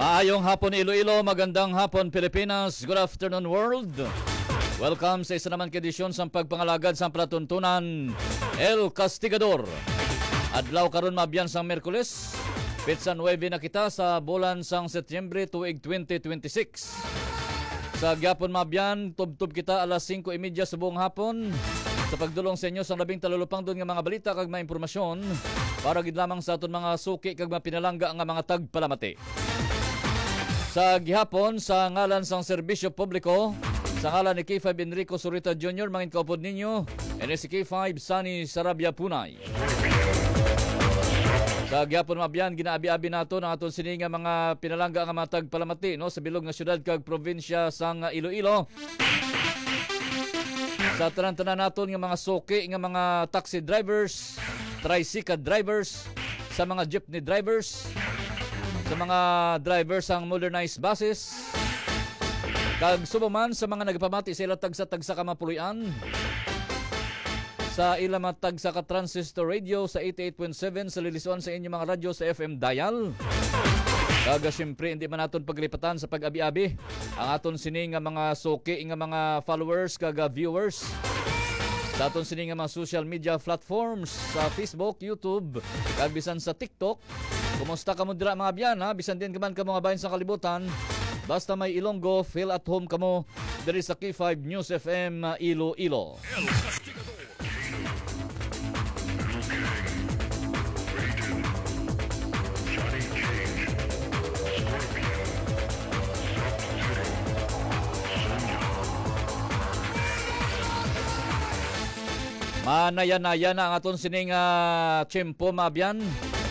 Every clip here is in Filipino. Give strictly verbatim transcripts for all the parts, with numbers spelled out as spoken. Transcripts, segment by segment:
Maayong hapon Iloilo, magandang hapon Pilipinas, good afternoon world. Welcome sa isa naman kedisyon sa pagpangalagad sa palatuntunan El Castigador. Adlaw karon mabyan sang Merkules, Pitsa nuwebe na kita sa bulan sang Setyembre tuig twenty twenty-six. Sa gyapon mabyan, tubtub kita alas singko y media sa buong hapon sa pagdulong sa inyo sa labing talulupang doon nga mga balita kag mga impormasyon para gid lamang sa aton mga suki kag mga pinalangga nga mga tagpalamati. Sa gihapon, sa ngalan sang serbisyo publiko, sa ngalan ni K five Enrico Surita Junior, mangin kaupod ninyo, N S K five Sunny Sarabia Punay. Sa gihapon mabyan, ginaabi-abi nato ng aton sini nga mga pinalangga nga mga tagpalamati no, sa bilog nga syudad kag probinsya sang Iloilo. Sa tanan-tanan naton nga mga suki nga mga taxi drivers, tricycle drivers, sa mga jeepney drivers, sa mga drivers ang modernized buses, kag subuman sa mga nagpamati sa ilang tagsa-tagsa ka mapuluyan, sa ilang tagsa ka transistor radio sa eighty-eight point seven sa lilisyon sa inyong mga radyo sa F M dial. Kag siyempre hindi man naton paglipatan sa pag-abi-abi ang aton sini nga mga suki nga mga followers kag viewers sa aton sini nga mga social media platforms sa Facebook, YouTube, kag bisan sa TikTok. Kumusta ka mo dira mga biyan ha? Bisan din ka man ka mga bayan sa kalibutan. Basta may Ilonggo, feel at home ka mo. Diri sa K five News F M Iloilo. Manaya-naya na ang aton sining uh, tiyempo mabyan.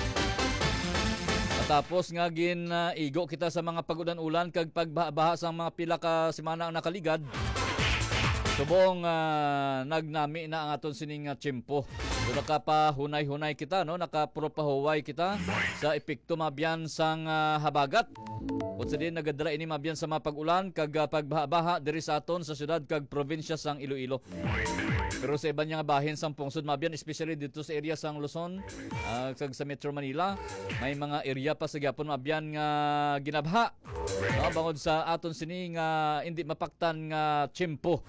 Tapos nga gin uh, igo kita sa mga pagudan-ulan kag pagbaha sa mga pila ka semana ang nakaligad. Subong uh, nagnami na ang aton sining uh, tiyempo. So nakapahunay-hunay kita no, nakapropahuway kita sa epekto mabyan sang uh, habagat. Kung sa din nagadala ini mabyan sa mga pag-ulan kag uh, pagbaha-baha diri sa aton sa syudad kag probinsya sang Iloilo. Pero sa iba niya bahin sang pungsod mabyan, especially dito sa area sang Luzon, uh, sa Metro Manila, may mga area pa sa gyapon mabyan nga ginabha. No, bangod sa aton sini nga hindi mapaktan nga tiyempo.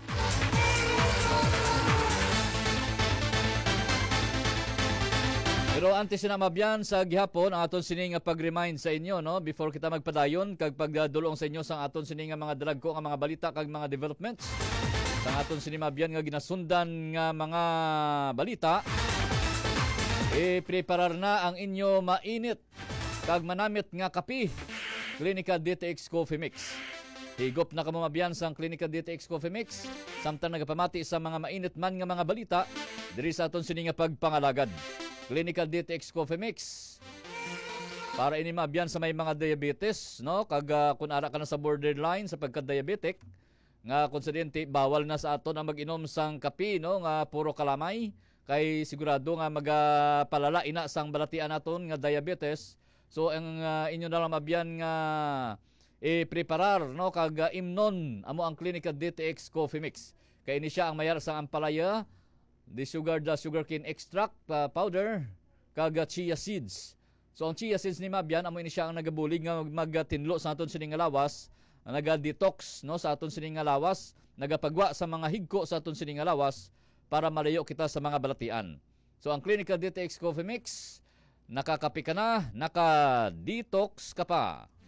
Pero antes na mabyan sa gihapon ang aton sini nga pag-remind sa inyo no before kita magpadayon kag pagdulong sa inyo sa aton sini nga mga dalagko nga mga balita kag mga developments. Sa aton sinimabyan nga ginasundan nga mga balita, i-preparar na ang inyo mainit kag manamit nga kapi, Clinica D T X Coffee Mix. Higop na kamo mabyan sa Clinica D T X Coffee Mix, samtang nagapamati sa mga mainit man nga mga balita, diri sa aton sini nga pagpangalagad. Clinica D T X Coffee Mix. Para ini mabyan sa may mga diabetes, no? Kag uh, kung ara ka na sa borderline sa pagka-diabetic, nga konsidente bawal na sa aton ang mag-inom sang kape no nga puro kalamay kay sigurado nga magapalala ina sang balatian naton nga diabetes. So ang uh, inyo na lang mabyan nga i-preparar no kag uh, imnon amo ang Clinica D T X Coffee Mix. Kay ini siya ang mayar sang ampalaya, the sugar the sugarcane extract uh, powder kag uh, chia seeds. So ang chia seeds ni mabyan amo ini siya ang nagabulig nga magtinlo sa aton sining lawas, naga-detox no sa aton sining lawas, nagapagwa sa mga higko sa aton sining lawas para malayo kita sa mga balatian. So ang Clinica D T X Coffee Mix, nakakapi ka na, naka-detox ka pa.